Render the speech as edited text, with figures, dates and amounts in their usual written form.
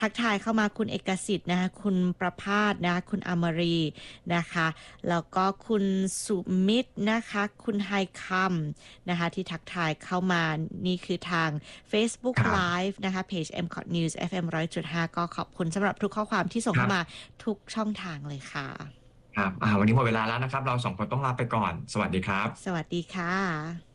ทักทายเข้ามาคุณเอกสิทธิ์นะคะคุณประภาสนะคะคุณอมรีนะคะแล้วก็คุณสุมิตรนะคะคุณไฮคัมนะคะที่ทักทายเข้ามานี่คือทาง Facebook ครับ Live นะคะเพจ MCOT News FM 100.5ก็ขอบคุณสำหรับทุกข้อความที่ส่งเข้ามาครับทุกช่องทางเลยค่ะครับวันนี้หมดเวลาแล้วนะครับเราสองคนต้องลาไปก่อนสวัสดีครับสวัสดีค่ะ